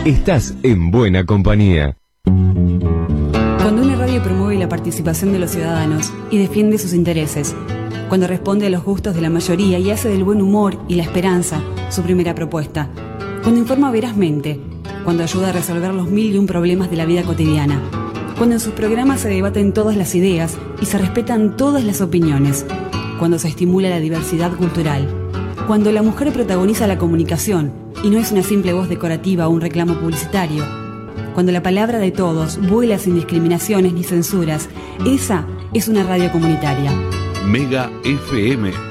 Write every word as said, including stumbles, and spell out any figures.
Estás en buena compañía. Cuando una radio promueve la participación de los ciudadanos y defiende sus intereses, cuando responde a los gustos de la mayoría y hace del buen humor y la esperanza su primera propuesta, cuando informa verazmente, cuando ayuda a resolver los mil y un problemas de la vida cotidiana, cuando en sus programas se debaten todas las ideas y se respetan todas las opiniones, cuando se estimula la diversidad cultural, cuando la mujer protagoniza la comunicación y no es una simple voz decorativa o un reclamo publicitario, cuando la palabra de todos vuela sin discriminaciones ni censuras, esa es una radio comunitaria. Mega F M